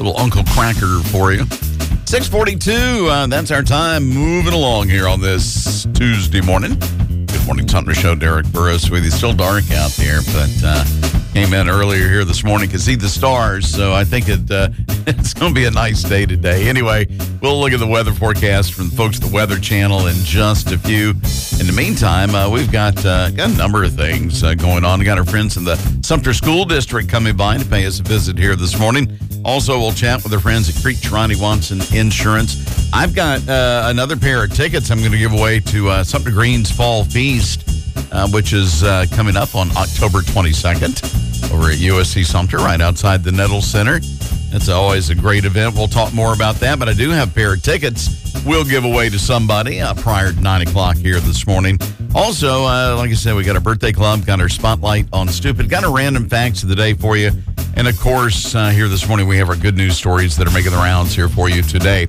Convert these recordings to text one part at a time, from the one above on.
Little Uncle Cracker for you. 6:42, that's our time moving along here on this Tuesday morning. Good morning, Thunder Show. Derek Burris with you. Still dark out there, but came in earlier here this morning to see the stars, so I think it's going to be a nice day today. Anyway, we'll look at the weather forecast from the folks at the Weather Channel in just a few. In the meantime, we've got a number of things going on. We got our friends in the Sumter School District coming by to pay us a visit here this morning. Also, we'll chat with our friends at Creek Trani Watson Insurance. I've got another pair of tickets I'm going to give away to Sumter Green's Fall Feast, which is coming up on October 22nd over at USC Sumter, right outside the Nettles Center. It's always a great event. We'll talk more about that, but I do have a pair of tickets we'll give away to somebody prior to 9 o'clock here this morning. Also, like I said, we got our birthday club, got our spotlight on Stupid, got our random facts of the day for you. And, of course, here this morning we have our good news stories that are making the rounds here for you today.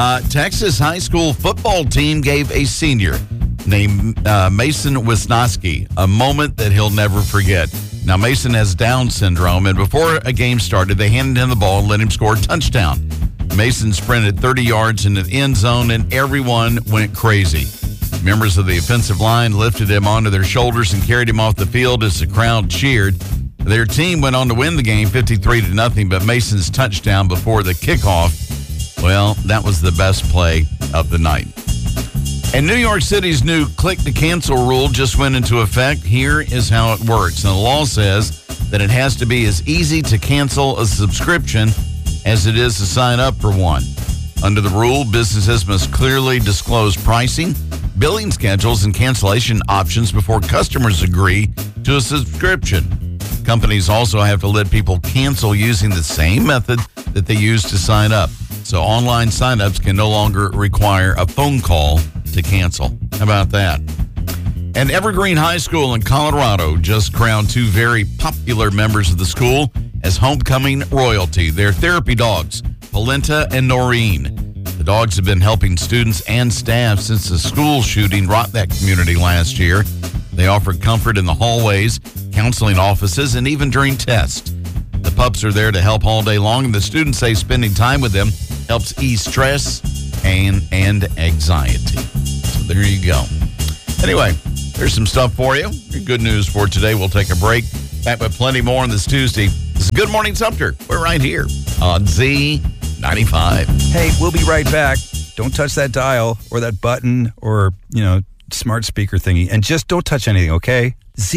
Texas high school football team gave a senior named Mason Wisnowski a moment that he'll never forget. Now, Mason has Down syndrome, and before a game started, they handed him the ball and let him score a touchdown. Mason sprinted 30 yards in the end zone, and everyone went crazy. Members of the offensive line lifted him onto their shoulders and carried him off the field as the crowd cheered. Their team went on to win the game 53-0, but Mason's touchdown before the kickoff, well, that was the best play of the night. And New York City's new click-to-cancel rule just went into effect. Here is how it works. Now, the law says that it has to be as easy to cancel a subscription as it is to sign up for one. Under the rule, businesses must clearly disclose pricing, billing schedules, and cancellation options before customers agree to a subscription. Companies also have to let people cancel using the same method that they use to sign up. So online signups can no longer require a phone call to cancel. How about that? And Evergreen High School in Colorado just crowned two very popular members of the school as homecoming royalty. They're therapy dogs, Polenta and Noreen. The dogs have been helping students and staff since the school shooting rocked that community last year. They offer comfort in the hallways, counseling offices, and even during tests. The pups are there to help all day long, and the students say spending time with them helps ease stress and anxiety. So there you go. Anyway, there's some stuff for you. Good news for today. We'll take a break. Back with plenty more on this Tuesday. This is Good Morning Sumter. We're right here on Z95. Hey, we'll be right back. Don't touch that dial or that button or, smart speaker thingy. And just don't touch anything, okay?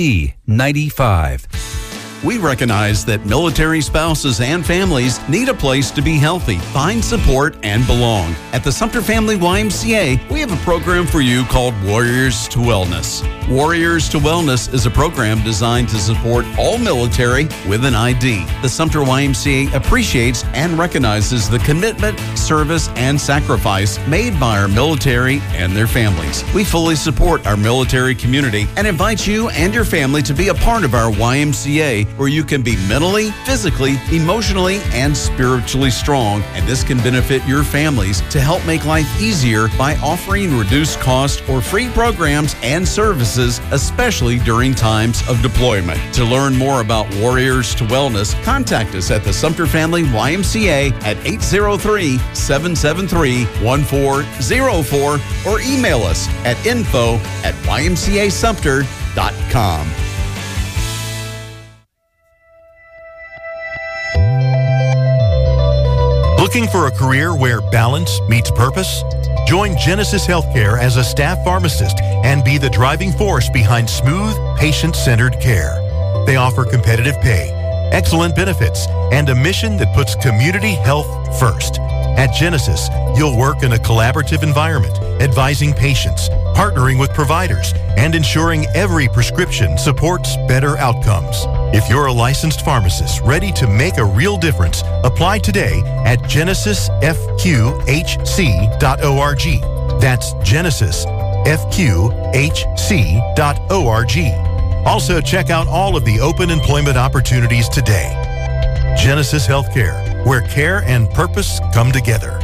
Z95. We recognize that military spouses and families need a place to be healthy, find support, and belong. At the Sumter Family YMCA, we have a program for you called Warriors to Wellness. Warriors to Wellness is a program designed to support all military with an ID. The Sumter YMCA appreciates and recognizes the commitment, service, and sacrifice made by our military and their families. We fully support our military community and invite you and your family to be a part of our YMCA, where you can be mentally, physically, emotionally, and spiritually strong. And this can benefit your families to help make life easier by offering reduced cost or free programs and services, especially during times of deployment. To learn more about Warriors to Wellness, contact us at the Sumter Family YMCA at 803-773-1404 or email us at info@ymcasumter.com. Looking for a career where balance meets purpose? Join Genesis Healthcare as a staff pharmacist and be the driving force behind smooth, patient-centered care. They offer competitive pay, excellent benefits, and a mission that puts community health first. At Genesis, you'll work in a collaborative environment, advising patients, partnering with providers, and ensuring every prescription supports better outcomes. If you're a licensed pharmacist ready to make a real difference, apply today at genesisfqhc.org. That's genesisfqhc.org. Also, check out all of the open employment opportunities today. Genesis Healthcare, where care and purpose come together.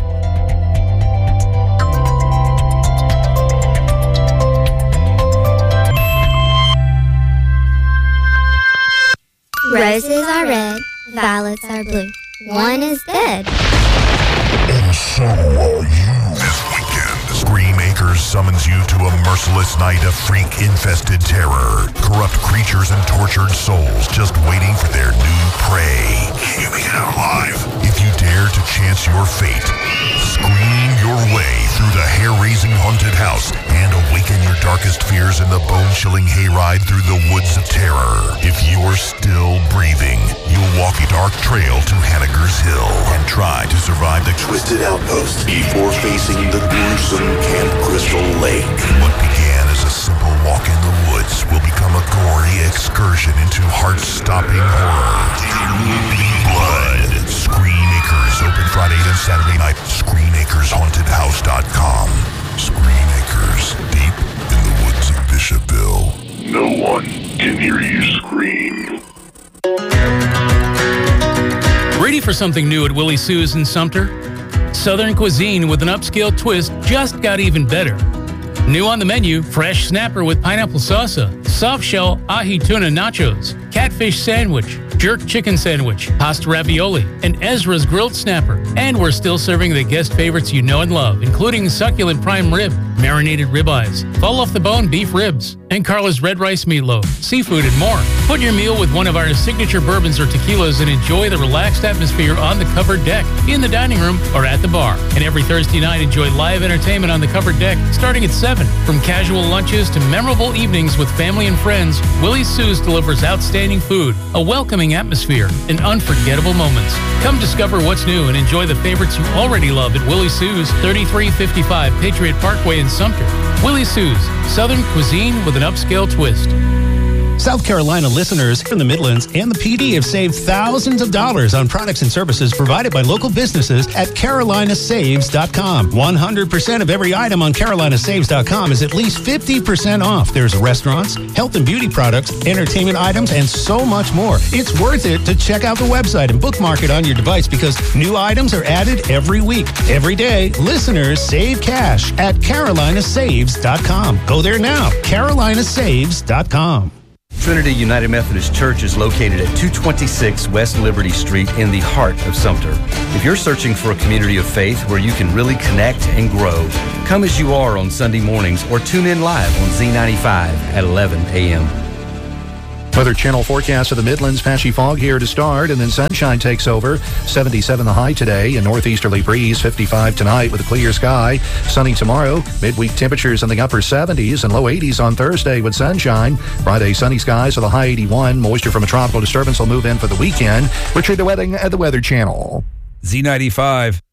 Roses are red, violets are blue. one is dead. And so are you. This weekend, Scream Acres summons you to a merciless night of freak-infested terror. Corrupt creatures and tortured souls just waiting for their new prey. Keeping it alive. If you dare to chance your fate, scream your way through the hair-raising haunted house and awaken your darkest fears in the bone-chilling hayride through the woods of terror. If you're still breathing, you'll walk a dark trail to Hanniger's Hill and try to survive the twisted outpost before facing the gruesome Camp Crystal Lake. What began as a simple walk in the woods will become a gory excursion into heart-stopping horror. Blood. Scream Acres, open Friday and Saturday night. ScreamAkersHauntedHouse.com. Scream Acres, deep in the woods of Bishopville. No one can hear you scream. Ready for something new at Willie Sue's in Sumter? Southern cuisine with an upscale twist just got even better. New on the menu, fresh snapper with pineapple salsa, soft shell ahi tuna nachos, catfish sandwich, jerk chicken sandwich, pasta ravioli, and Ezra's grilled snapper. And we're still serving the guest favorites you know and love, including succulent prime rib, marinated ribeyes, fall-off-the-bone beef ribs, and Carla's red rice meatloaf, seafood, and more. Put your meal with one of our signature bourbons or tequilas and enjoy the relaxed atmosphere on the covered deck, in the dining room, or at the bar. And every Thursday night, enjoy live entertainment on the covered deck starting at 7. From casual lunches to memorable evenings with family and friends, Willie Sue's delivers outstanding food, a welcoming atmosphere, and unforgettable moments. Come discover what's new and enjoy the favorites you already love at Willie Sue's, 3355 Patriot Parkway in Sumter. Willie Sue's, Southern cuisine with an upscale twist. South Carolina listeners in the Midlands and the PD have saved thousands of dollars on products and services provided by local businesses at CarolinaSaves.com. 100% of every item on CarolinaSaves.com is at least 50% off. There's restaurants, health and beauty products, entertainment items, and so much more. It's worth it to check out the website and bookmark it on your device because new items are added every week. Every day, listeners save cash at CarolinaSaves.com. Go there now, CarolinaSaves.com. Trinity United Methodist Church is located at 226 West Liberty Street in the heart of Sumter. If you're searching for a community of faith where you can really connect and grow, come as you are on Sunday mornings or tune in live on Z95 at 11 a.m. Weather Channel forecast of the Midlands, patchy fog here to start, and then sunshine takes over. 77 the high today, and northeasterly breeze, 55 tonight with a clear sky. Sunny tomorrow, midweek temperatures in the upper 70s and low 80s on Thursday with sunshine. Friday, sunny skies with a high 81. Moisture from a tropical disturbance will move in for the weekend. Richard the Wedding at the Weather Channel. Z95.